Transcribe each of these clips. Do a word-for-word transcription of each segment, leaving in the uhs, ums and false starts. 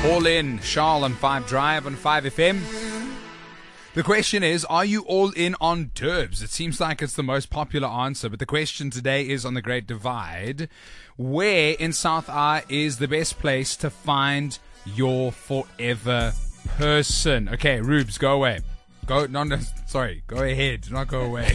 All in, Charles on five Drive on five F M. The question is, are you all in on Derbs? It seems like it's the most popular answer, but the question today is on the Great Divide. Where in South A is the best place to find your forever person? Okay, Rubes, go away. Go, no, no, sorry, go ahead, not go away.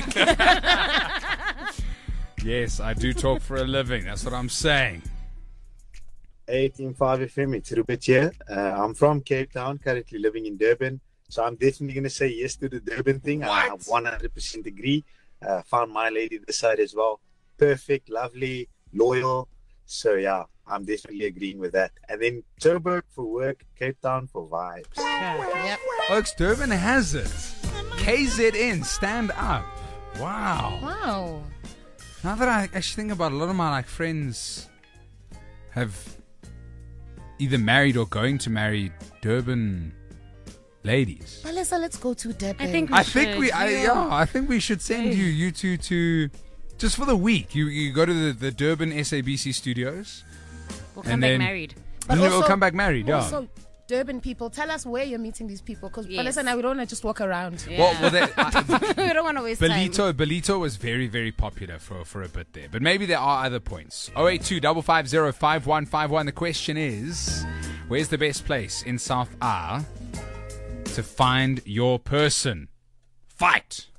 Yes, I do talk for a living, that's what I'm saying. eighteen five F M, it's Rupert here. Uh, I'm from Cape Town, currently living in Durban. So I'm definitely going to say yes to the Durban thing. What? I one hundred percent agree. Uh, found my lady this side as well. Perfect, lovely, loyal. So yeah, I'm definitely agreeing with that. And then Joburg for work, Cape Town for vibes. Yeah, yep. Folks, Durban has it. K Z N, stand up. Wow. Wow. Now that I actually think about it, a lot of my like friends have either married or going to marry Durban ladies. Melissa, let's go to Durban. I think we I should. think we, I, yeah, I think we should send you, you two, to just for the week. You, you go to the, the Durban S A B C studios. We'll come and back then- married. But And then we'll also- come back married. Yeah. Also, Durban people, tell us where you're meeting these people, because Yes. Melissa and I, we don't want to just walk around. Yeah. Well, well they, uh, we don't want to waste time. Belito, Belito was very, very popular for, for a bit there. But maybe there are other points. oh eight two, five five zero, five one five one. The question is, where's the best place in South A to find your person? Fight!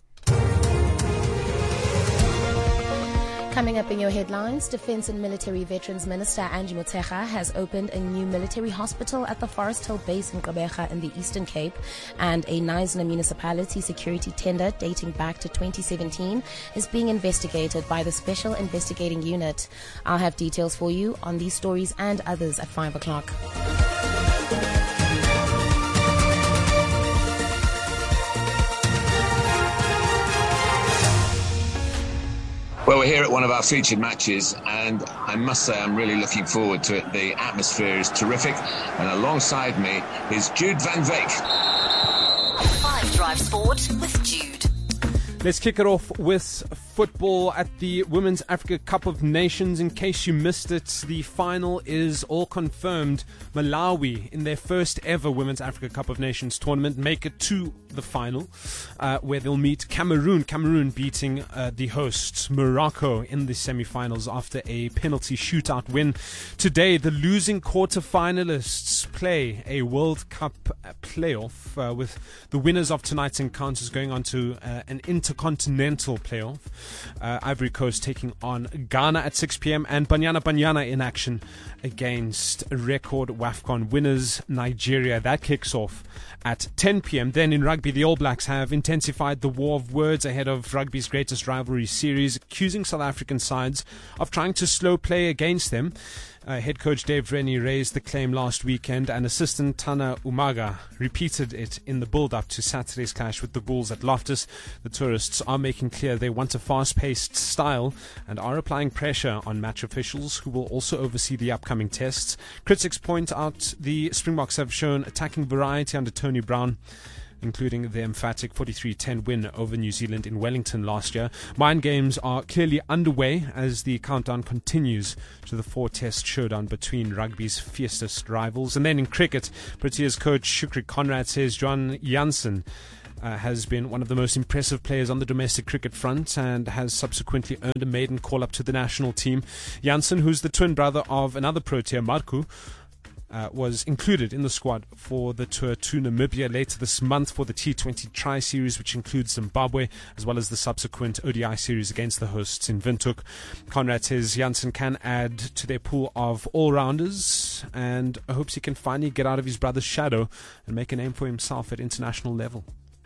Coming up in your headlines, Defence and Military Veterans Minister Angie Motshekga has opened a new military hospital at the Forest Hill base in Gqeberha in the Eastern Cape, and a Knysna municipality security tender dating back to twenty seventeen is being investigated by the Special Investigating Unit. I'll have details for you on these stories and others at five o'clock. Well, we're here at one of our featured matches, and I must say I'm really looking forward to it. The atmosphere is terrific, and alongside me is Jude Van Veek. five Drive Sport with Jude. Let's kick it off with football at the Women's Africa Cup of Nations. In case you missed it, the final is all confirmed. Malawi, in their first ever Women's Africa Cup of Nations tournament, make it to the final, uh, where they'll meet Cameroon. Cameroon beating uh, the hosts, Morocco, in the semi-finals after a penalty shootout win. Today, the losing quarter-finalists play a World Cup playoff, uh, with the winners of tonight's encounters going on to uh, an intercontinental playoff. Uh, Ivory Coast taking on Ghana at six p.m. and Banyana Banyana in action against record WAFCON winners Nigeria. That kicks off at ten p.m. Then in rugby, the All Blacks have intensified the war of words ahead of rugby's greatest rivalry series, accusing South African sides of trying to slow play against them. Uh, head coach Dave Rennie raised the claim last weekend, and assistant Tana Umaga repeated it in the build-up to Saturday's clash with the Bulls at Loftus. The tourists are making clear they want a fast-paced style and are applying pressure on match officials, who will also oversee the upcoming tests. Critics point out the Springboks have shown attacking variety under Tony Brown, including the emphatic forty-three ten win over New Zealand in Wellington last year. Mind games are clearly underway as the countdown continues to the four-test showdown between rugby's fiercest rivals. And then in cricket, Proteas coach Shukri Conrad says John Janssen Uh, has been one of the most impressive players on the domestic cricket front and has subsequently earned a maiden call-up to the national team. Janssen, who's the twin brother of another Protea, Marku, Uh, was included in the squad for the tour to Namibia later this month for the T twenty Tri-Series, which includes Zimbabwe, as well as the subsequent O D I series against the hosts in Windhoek. Conrad says Janssen can add to their pool of all-rounders and hopes he can finally get out of his brother's shadow and make a name for himself at international level.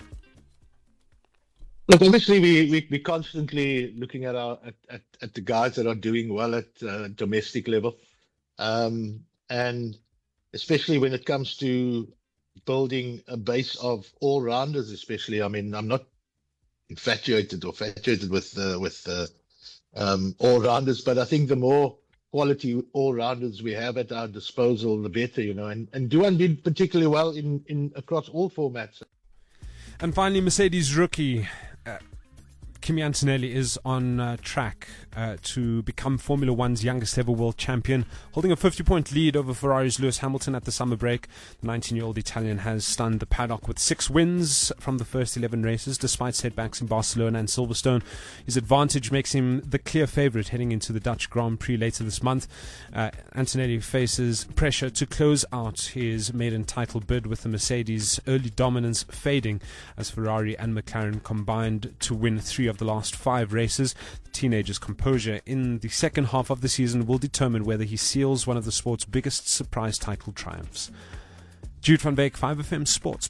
Look, obviously, we, we, we're constantly looking at, our, at, at, at the guys that are doing well at uh, domestic level. Um, and especially when it comes to building a base of all-rounders, especially. I mean, I'm not infatuated or infatuated with uh, with uh, um, all-rounders, but I think the more quality all-rounders we have at our disposal, the better, you know. And and Duan did particularly well in, in across all formats. And finally, Mercedes rookie uh, Kimi Antonelli is on uh, track uh, to become Formula One's youngest ever world champion, holding a fifty-point lead over Ferrari's Lewis Hamilton at the summer break. The nineteen-year-old Italian has stunned the paddock with six wins from the first eleven races, despite setbacks in Barcelona and Silverstone. His advantage makes him the clear favourite heading into the Dutch Grand Prix later this month. Uh, Antonelli faces pressure to close out his maiden title bid, with the Mercedes' early dominance fading as Ferrari and McLaren combined to win three of the last five races. The teenager's composure in the second half of the season will determine whether he seals one of the sport's biggest surprise title triumphs. Jude van Beek, five F M Sports.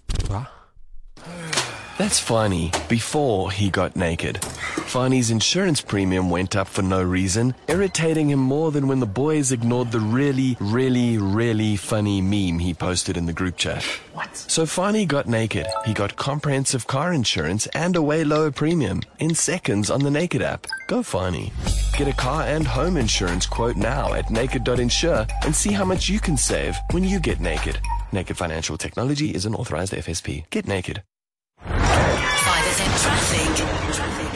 That's Fani before he got naked. Fani's insurance premium went up for no reason, irritating him more than when the boys ignored the really, really, really funny meme he posted in the group chat. What? So Fani got naked. He got comprehensive car insurance and a way lower premium in seconds on the Naked app. Go Fani. Get a car and home insurance quote now at naked dot insure and see how much you can save when you get naked. Naked Financial Technology is an authorized F S P. Get naked. five F M traffic.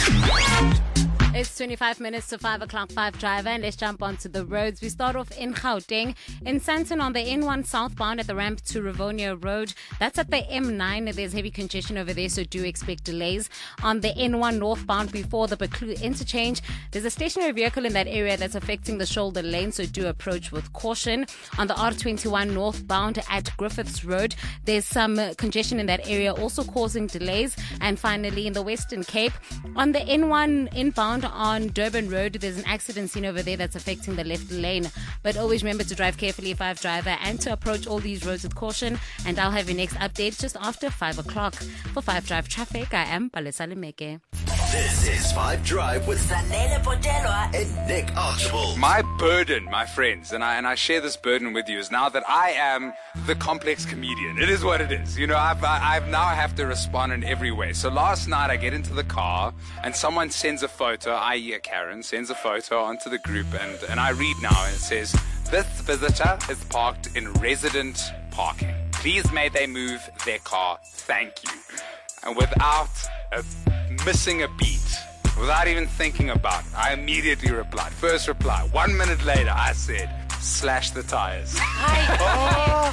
It's twenty-five minutes to five o'clock, five driver, and let's jump onto the roads. We start off in Gauteng, in Sandton on the N one southbound at the ramp to Rivonia Road. That's at the M nine. There's heavy congestion over there, so do expect delays. On the N one northbound before the Baklu interchange, there's a stationary vehicle in that area that's affecting the shoulder lane, so do approach with caution. On the R twenty-one northbound at Griffiths Road, there's some uh, congestion in that area, also causing delays. And finally, in the Western Cape, on the N one inbound on Durban Road, there's an accident scene over there that's affecting the left lane. But always remember to drive carefully, five driver, and to approach all these roads with caution. And I'll have your next update just after five o'clock. For five Drive Traffic, I am Palesa Lemeke. This is five Drive with Zanele Potelwa and Nick Archibald. My burden, my friends, and I and I share this burden with you, is now that I am the complex comedian. It is what it is. You know, I've, I, I've now have to respond in every way. So last night I get into the car and someone sends a photo, that is Karen, sends a photo onto the group, and, and I read now and it says, "This visitor is parked in resident parking. Please may they move their car. Thank you." And without a, missing a beat, without even thinking about it, I immediately replied. First reply. One minute later, I said, "Slash the tires." Oh.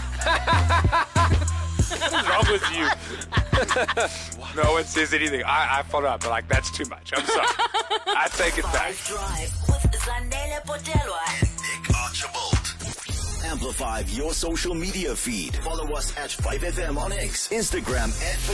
What's wrong with you? No one says anything. I, I follow up, but like, that's too much. I'm sorry. I take it back. Drive with Zanele Potelwa and Nick Archibald. Amplify your social media feed. Follow us at five F M on X, Instagram, and Facebook.